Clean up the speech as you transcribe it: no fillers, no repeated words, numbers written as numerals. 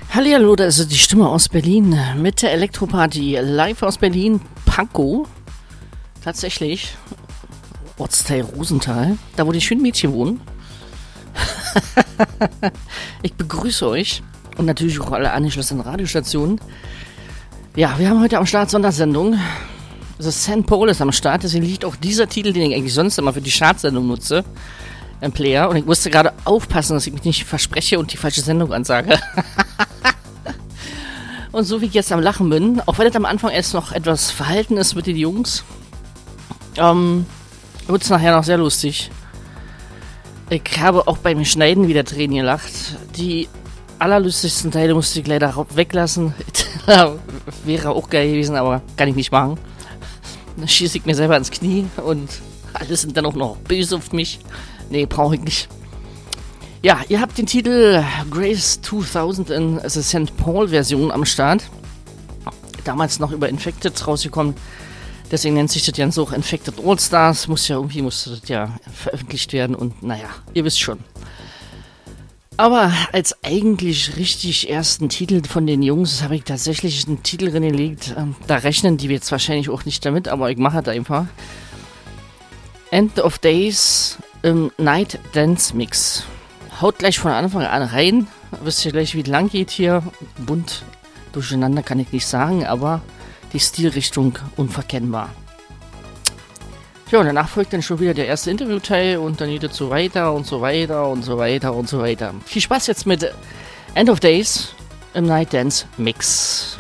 Hallihallo, da ist die Stimme aus Berlin mit der Elektroparty live aus Berlin, Pankow. Tatsächlich, Ortsteil Rosenthal, da wo die schönen Mädchen wohnen. Ich begrüße euch und natürlich auch alle angeschlossenen Radiostationen. Ja, wir haben heute am Start Sondersendung. The St. Paul ist am Start, deswegen liegt auch dieser Titel, den ich eigentlich sonst immer für die Chartsendung nutze, im Player. Und ich musste gerade aufpassen, dass ich mich nicht verspreche und die falsche Sendung ansage. Und so wie ich jetzt am Lachen bin, auch wenn es am Anfang erst noch etwas verhalten ist mit den Jungs, wird es nachher noch sehr lustig. Ich habe auch beim Schneiden wieder Tränen gelacht. Die allerlustigsten Teile musste ich leider weglassen. Wäre auch geil gewesen, aber kann ich nicht machen. Dann schieße ich mir selber ins Knie und alle sind dann auch noch böse auf mich. Nee, brauche ich nicht. Ja, ihr habt den Titel Grace 2000 in The St. Paul Version am Start. Damals noch über Infected rausgekommen. Deswegen nennt sich das Ganze auch Infected All Stars. Musste das ja veröffentlicht werden und naja, ihr wisst schon. Aber als eigentlich richtig ersten Titel von den Jungs habe ich tatsächlich einen Titel reingelegt. Da rechnen die jetzt wahrscheinlich auch nicht damit, aber ich mache das einfach. End of Days im Night Dance Mix. Haut gleich von Anfang an rein. Wisst ihr gleich, wie es lang geht hier. Bunt durcheinander kann ich nicht sagen, aber die Stilrichtung unverkennbar. Ja, und danach folgt dann schon wieder der erste Interviewteil und dann geht es so weiter und so weiter und so weiter und so weiter. Viel Spaß jetzt mit End of Days im Night Dance Mix.